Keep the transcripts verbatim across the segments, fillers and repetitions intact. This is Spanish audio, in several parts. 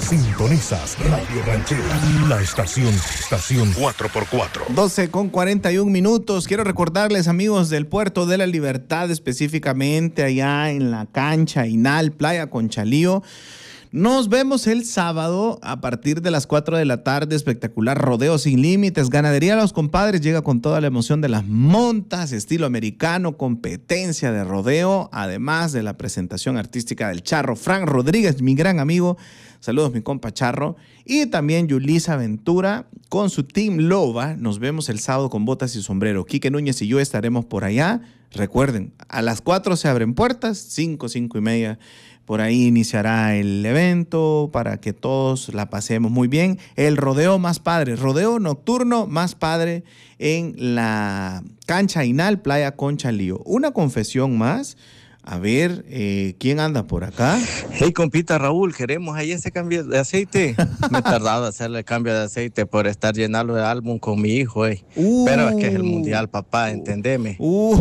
Sintonizas Radio Ranchera, la estación, estación cuatro por cuatro. doce con cuarenta y un minutos. Quiero recordarles, amigos del Puerto de la Libertad, específicamente allá en la cancha Inal, Playa Conchalío. Nos vemos el sábado a partir de las cuatro de la tarde. Espectacular rodeo sin límites. Ganadería Los Compadres llega con toda la emoción de las montas, estilo americano, competencia de rodeo, además de la presentación artística del Charro Frank Rodríguez, mi gran amigo. Saludos, mi compa Charro. Y también Yulisa Ventura con su Team Loba. Nos vemos el sábado con botas y sombrero. Quique Núñez y yo estaremos por allá. Recuerden, a las cuatro se abren puertas, cinco, cinco y media. Por ahí iniciará el evento para que todos la pasemos muy bien. El rodeo más padre, rodeo nocturno más padre en la cancha Inal, Playa Conchalío. Una confesión más. A ver, eh, ¿quién anda por acá? Hey, compita Raúl, queremos ahí ese cambio de aceite. Me he tardado en hacerle el cambio de aceite por estar llenando el álbum con mi hijo, eh. Uh, Pero es que es el mundial, papá, entendeme. Uh,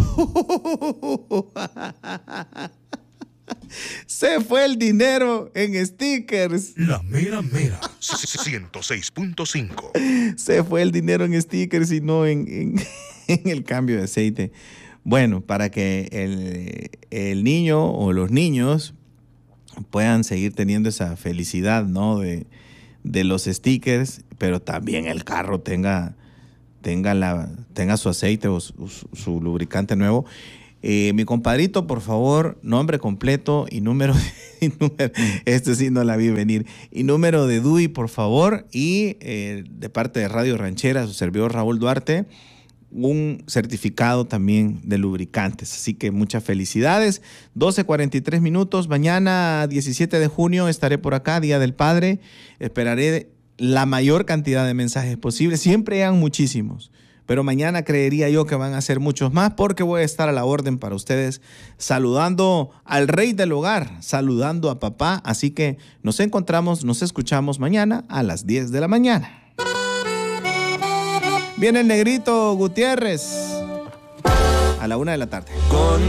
Se fue el dinero en stickers. La mera mera, ciento seis punto cinco. Se fue el dinero en stickers y no en, en, en el cambio de aceite. Bueno, para que el, el niño o los niños puedan seguir teniendo esa felicidad, ¿no? De, de los stickers, pero también el carro tenga, tenga, la, tenga su aceite o su, su lubricante nuevo. Eh, mi compadrito, por favor, nombre completo y número, y número, este sí no la vi venir, y número de D U I, por favor, y eh, de parte de Radio Ranchera, su servidor Raúl Duarte, un certificado también de lubricantes. Así que muchas felicidades. doce cuarenta y tres minutos. Mañana, diecisiete de junio, estaré por acá, Día del Padre. Esperaré la mayor cantidad de mensajes posible. Siempre llegan muchísimos, pero mañana creería yo que van a ser muchos más, porque voy a estar a la orden para ustedes, saludando al rey del hogar, saludando a papá. Así que nos encontramos, nos escuchamos mañana a las diez de la mañana. Viene el negrito Gutiérrez a la una de la tarde. Con